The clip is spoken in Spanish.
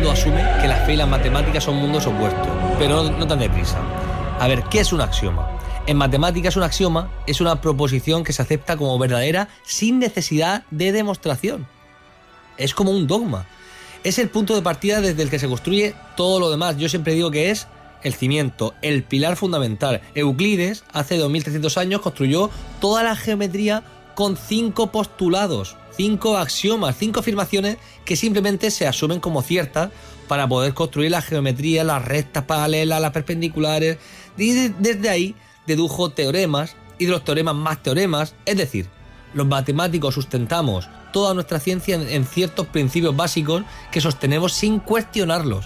mundo asume que la fe y las matemáticas son mundos opuestos, pero no tan deprisa. A ver, ¿qué es un axioma? En matemáticas un axioma es una proposición que se acepta como verdadera sin necesidad de demostración. Es como un dogma. Es el punto de partida desde el que se construye todo lo demás. Yo siempre digo que es el cimiento, el pilar fundamental. Euclides, hace 2300 años, construyó toda la geometría con 5 postulados, 5 axiomas, 5 afirmaciones que simplemente se asumen como ciertas para poder construir la geometría, las rectas paralelas, las perpendiculares. Y desde ahí dedujo teoremas y de los teoremas más teoremas. Es decir, los matemáticos sustentamos toda nuestra ciencia en ciertos principios básicos que sostenemos sin cuestionarlos.